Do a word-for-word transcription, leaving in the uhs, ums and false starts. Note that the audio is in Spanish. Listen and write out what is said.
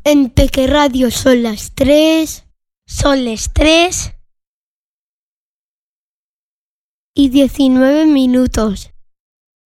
En Peque Radio son las tres. Son las tres y diecinueve minutos.